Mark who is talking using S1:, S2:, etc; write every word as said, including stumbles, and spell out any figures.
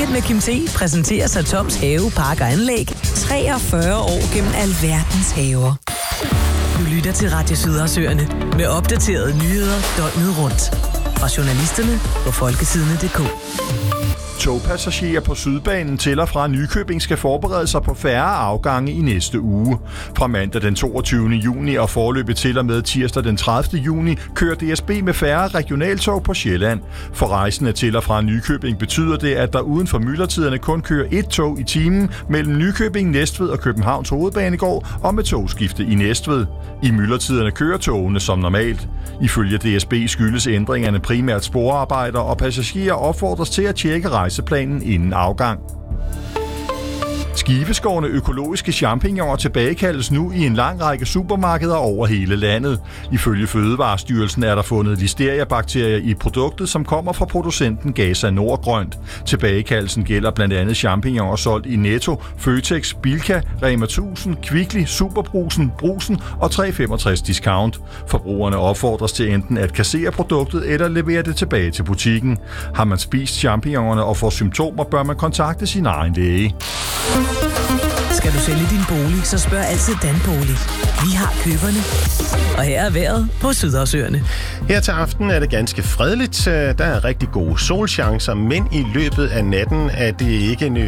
S1: Weekend med Kim T præsenterer sig Toms Have, Park og Anlæg. treogfyrre år gennem alverdens haver. Du lytter til Radio Sydersøerne med opdaterede nyheder døgnet rundt. Fra journalisterne på folkesidene punktum d k.
S2: Togpassagerer på Sydbanen til og fra Nykøbing skal forberede sig på færre afgange i næste uge. Fra mandag den toogtyvende juni og forløbet til og med tirsdag den tredivte juni kører D S B med færre regionaltog på Sjælland. For rejsende til og fra Nykøbing betyder det, at der uden for myldretiderne kun kører et tog i timen mellem Nykøbing, Næstved og Københavns Hovedbanegård og med togskifte i Næstved. I myldretiderne kører togene som normalt. Ifølge D S B skyldes ændringerne primært sporarbejder, og passagerer opfordres til at tjekke rejseplanen inden afgang. Skiveskårne økologiske champignoner tilbagekaldes nu i en lang række supermarkeder over hele landet. Ifølge Fødevarestyrelsen er der fundet listeria-bakterier i produktet, som kommer fra producenten Gaza Nordgrønt. Tilbagekaldelsen gælder blandt andet champignoner solgt i Netto, Føtex, Bilka, Rema tusind, Kvickly, Superbrugsen, Brugsen og tre femogtres Discount. Forbrugerne opfordres til enten at kassere produktet eller levere det tilbage til butikken. Har man spist champignonerne og får symptomer, bør man kontakte sin egen læge.
S1: Skal du sælge din bolig, så spørg altid Danbolig. Vi har køberne. Og her er vejret på Sydersøerne.
S3: Her til aften er det ganske fredeligt. Der er rigtig gode solchancer, men i løbet af natten er det ikke